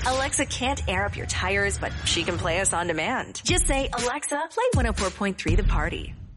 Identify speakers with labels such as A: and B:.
A: Alexa can't air up your tires, but she can play us on demand. Just say, Alexa, play 104.3 The Party.